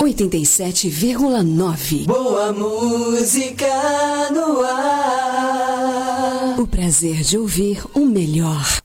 87,9. Boa música no ar. O prazer de ouvir o melhor